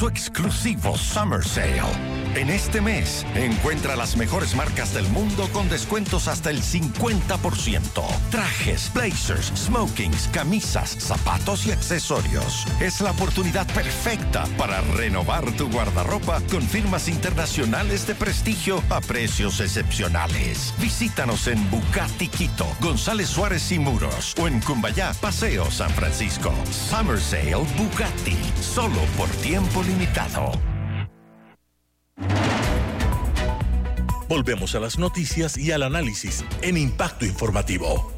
su exclusivo Summer Sale. En este mes, encuentra las mejores marcas del mundo con descuentos hasta el 50%. Trajes, blazers, smokings, camisas, zapatos y accesorios. Es la oportunidad perfecta para renovar tu guardarropa con firmas internacionales de prestigio a precios excepcionales. Visítanos en Bugatti Quito, González Suárez y Muros o en Cumbayá, Paseo San Francisco. Summer Sale Bugatti, solo por tiempo limitado. Volvemos a las noticias y al análisis en Impacto Informativo.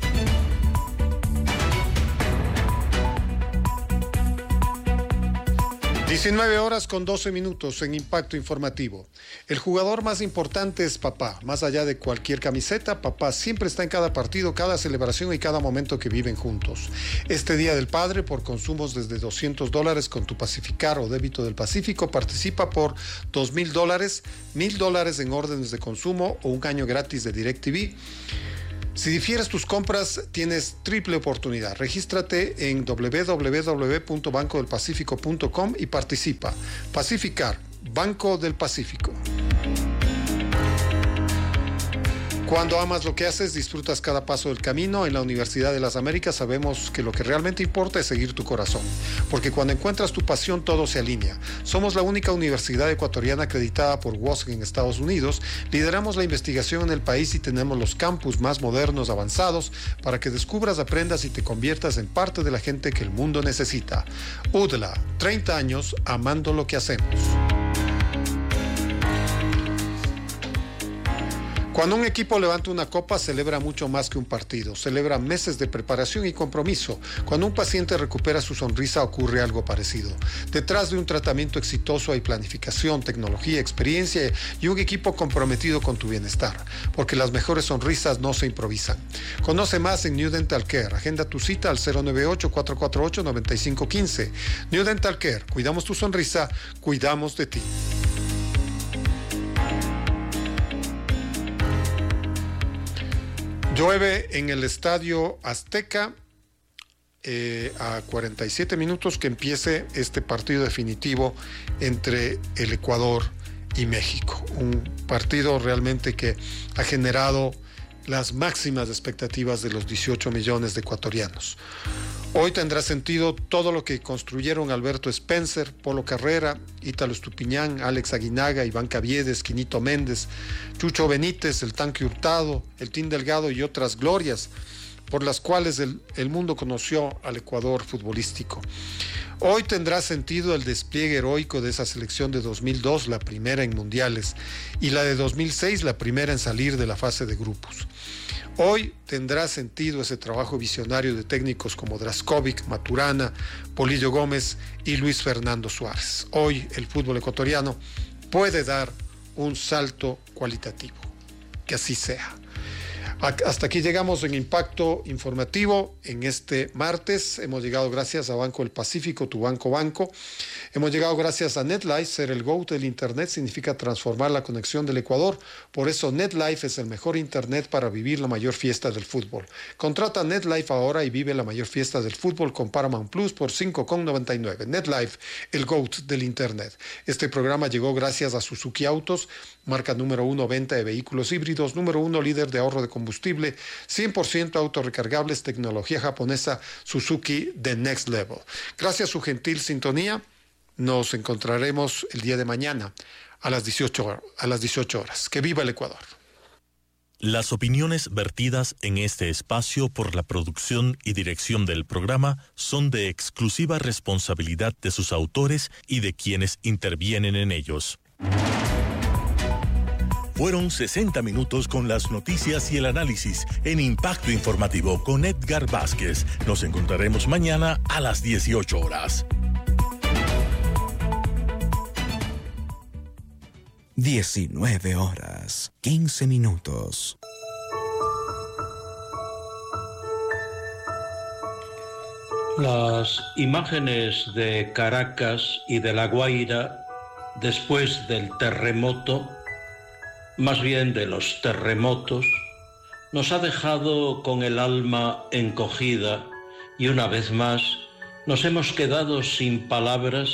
(19:12) en Impacto Informativo. El jugador más importante es papá. Más allá de cualquier camiseta, papá siempre está en cada partido, cada celebración y cada momento que viven juntos. Este Día del Padre, por consumos desde $200 con tu Pacificar o débito del Pacífico, participa por $2,000, $1,000 en órdenes de consumo o un año gratis de DirecTV. Si difieres tus compras, tienes triple oportunidad. Regístrate en www.bancodelpacifico.com y participa. Pacificar, Banco del Pacífico. Cuando amas lo que haces, disfrutas cada paso del camino. En la Universidad de las Américas sabemos que lo que realmente importa es seguir tu corazón, porque cuando encuentras tu pasión todo se alinea. Somos la única universidad ecuatoriana acreditada por WASC en Estados Unidos, lideramos la investigación en el país y tenemos los campus más modernos, avanzados, para que descubras, aprendas y te conviertas en parte de la gente que el mundo necesita. UDLA, 30 años amando lo que hacemos. Cuando un equipo levanta una copa, celebra mucho más que un partido. Celebra meses de preparación y compromiso. Cuando un paciente recupera su sonrisa, ocurre algo parecido. Detrás de un tratamiento exitoso hay planificación, tecnología, experiencia y un equipo comprometido con tu bienestar. Porque las mejores sonrisas no se improvisan. Conoce más en New Dental Care. Agenda tu cita al 098-448-9515. New Dental Care. Cuidamos tu sonrisa, cuidamos de ti. Llueve en el Estadio Azteca a 47 minutos que empiece este partido definitivo entre el Ecuador y México. Un partido realmente que ha generado las máximas expectativas de los 18 millones de ecuatorianos. Hoy tendrá sentido todo lo que construyeron Alberto Spencer, Polo Carrera, Ítalo Estupiñán, Alex Aguinaga, Iván Caviedes, Quinito Méndez, Chucho Benítez, el Tanque Hurtado, el Team Delgado y otras glorias por las cuales el mundo conoció al Ecuador futbolístico. Hoy tendrá sentido el despliegue heroico de esa selección de 2002, la primera en mundiales, y la de 2006, la primera en salir de la fase de grupos. Hoy tendrá sentido ese trabajo visionario de técnicos como Draskovic, Maturana, Polillo Gómez y Luis Fernando Suárez. Hoy el fútbol ecuatoriano puede dar un salto cualitativo. Que así sea. Hasta aquí llegamos en Impacto Informativo en este martes. Hemos llegado gracias a Banco del Pacífico, tu banco. Hemos llegado gracias a NetLife. Ser el GOAT del Internet significa transformar la conexión del Ecuador. Por eso NetLife es el mejor Internet para vivir la mayor fiesta del fútbol. Contrata NetLife ahora y vive la mayor fiesta del fútbol con Paramount Plus por $5.99. NetLife, el GOAT del Internet. Este programa llegó gracias a Suzuki Autos, marca número 1 venta de vehículos híbridos, número 1 líder de ahorro de combustible, 100% autorrecargables, tecnología japonesa, Suzuki The Next Level. Gracias a su gentil sintonía, nos encontraremos el día de mañana a las 18 horas. ¡Que viva el Ecuador! Las opiniones vertidas en este espacio por la producción y dirección del programa son de exclusiva responsabilidad de sus autores y de quienes intervienen en ellos. Fueron 60 minutos con las noticias y el análisis en Impacto Informativo con Edgar Vázquez. Nos encontraremos mañana a las 18 horas. 19:15. Las imágenes de Caracas y de La Guaira después del terremoto, más bien de los terremotos, nos ha dejado con el alma encogida y una vez más nos hemos quedado sin palabras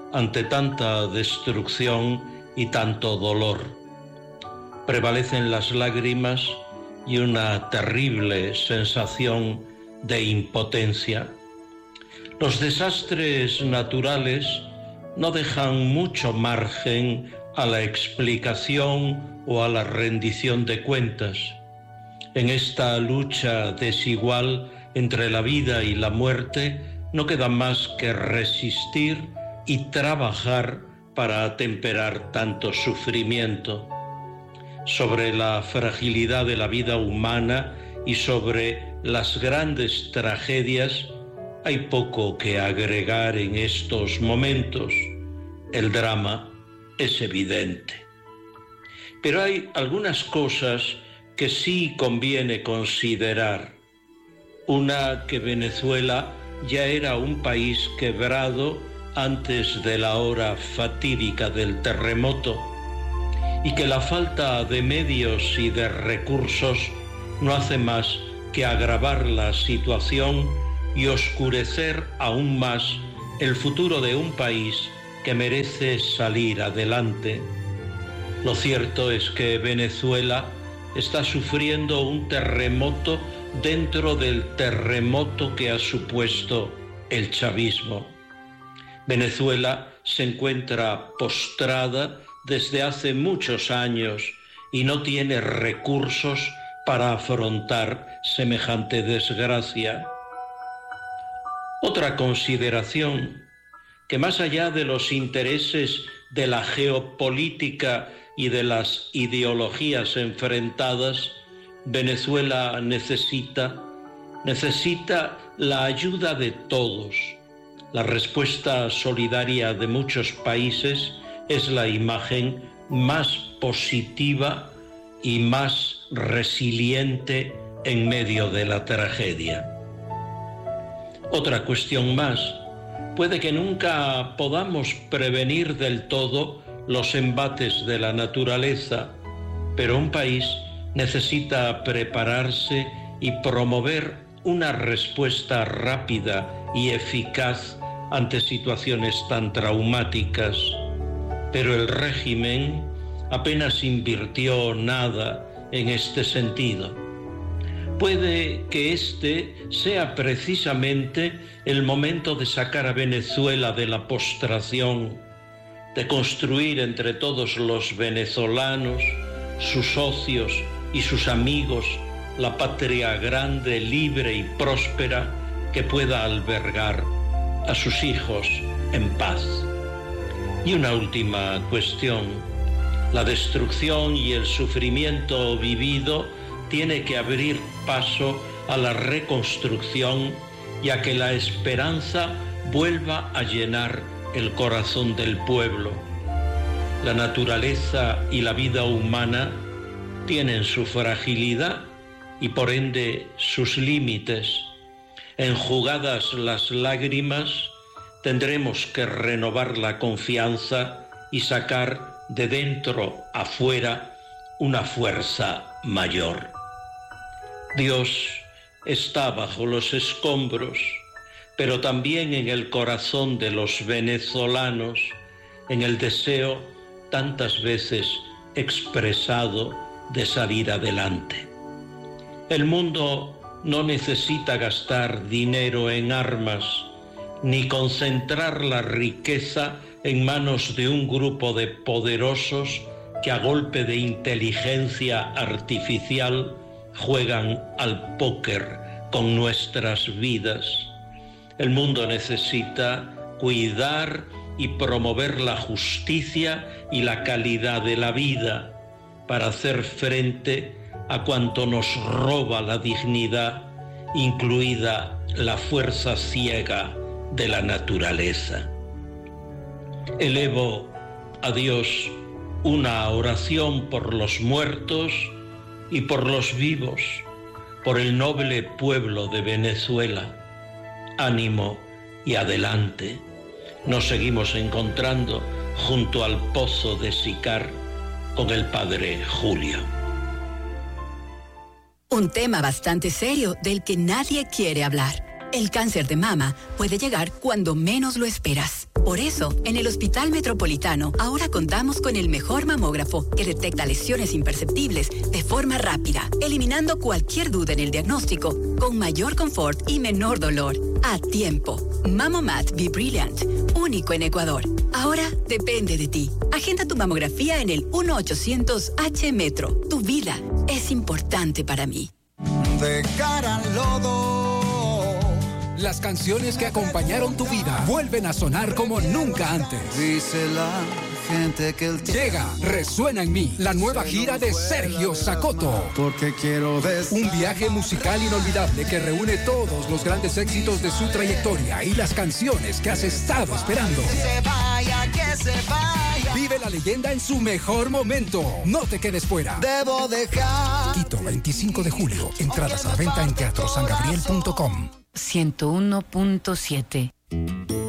ante tanta destrucción y tanto dolor. Prevalecen las lágrimas y una terrible sensación de impotencia. Los desastres naturales no dejan mucho margen a la explicación o a la rendición de cuentas. En esta lucha desigual entre la vida y la muerte, no queda más que resistir y trabajar para atemperar tanto sufrimiento. Sobre la fragilidad de la vida humana y sobre las grandes tragedias hay poco que agregar en estos momentos. El drama es evidente. Pero hay algunas cosas que sí conviene considerar. Una, que Venezuela ya era un país quebrado antes de la hora fatídica del terremoto y que la falta de medios y de recursos no hace más que agravar la situación y oscurecer aún más el futuro de un país que merece salir adelante. Lo cierto es que Venezuela está sufriendo un terremoto dentro del terremoto que ha supuesto el chavismo. Venezuela se encuentra postrada desde hace muchos años y no tiene recursos para afrontar semejante desgracia. Otra consideración, que más allá de los intereses de la geopolítica y de las ideologías enfrentadas, Venezuela necesita la ayuda de todos. La respuesta solidaria de muchos países es la imagen más positiva y más resiliente en medio de la tragedia. Otra cuestión más. Puede que nunca podamos prevenir del todo los embates de la naturaleza, pero un país necesita prepararse y promover una respuesta rápida y eficaz ante situaciones tan traumáticas. Pero el régimen apenas invirtió nada en este sentido. Puede que este sea precisamente el momento de sacar a Venezuela de la postración, de construir entre todos los venezolanos, sus socios y sus amigos, la patria grande, libre y próspera que pueda albergar a sus hijos en paz. Y una última cuestión. La destrucción y el sufrimiento vivido tiene que abrir paso a la reconstrucción y a que la esperanza vuelva a llenar el corazón del pueblo. La naturaleza y la vida humana tienen su fragilidad y por ende sus límites. Enjugadas las lágrimas, tendremos que renovar la confianza y sacar de dentro a fuera una fuerza mayor. Dios está bajo los escombros, pero también en el corazón de los venezolanos, en el deseo tantas veces expresado de salir adelante. El mundo no necesita gastar dinero en armas, ni concentrar la riqueza en manos de un grupo de poderosos que a golpe de inteligencia artificial juegan al póker con nuestras vidas. El mundo necesita cuidar y promover la justicia y la calidad de la vida para hacer frente a cuanto nos roba la dignidad, incluida la fuerza ciega de la naturaleza. Elevo a Dios una oración por los muertos y por los vivos, por el noble pueblo de Venezuela. Ánimo y adelante. Nos seguimos encontrando junto al pozo de Sicar con el padre Julio. Un tema bastante serio del que nadie quiere hablar. El cáncer de mama puede llegar cuando menos lo esperas. Por eso, en el Hospital Metropolitano, ahora contamos con el mejor mamógrafo que detecta lesiones imperceptibles de forma rápida, eliminando cualquier duda en el diagnóstico, con mayor confort y menor dolor. A tiempo. Mamomat Be Brilliant, único en Ecuador. Ahora depende de ti. Agenda tu mamografía en el 1-800-H-Metro. Tu vida es importante para mí. De cara al lodo. Las canciones que acompañaron tu vida vuelven a sonar como nunca antes. Dice la gente que el Llega Resuena en mí, la nueva gira de Sergio Sacoto. Porque quiero un viaje musical inolvidable que reúne todos los grandes éxitos de su trayectoria y las canciones que has estado esperando. Que se vaya. Vive la leyenda en su mejor momento. No te quedes fuera. Debo dejar. Quito, 25 de julio. Entradas a la venta en teatrosangabriel.com. 101.7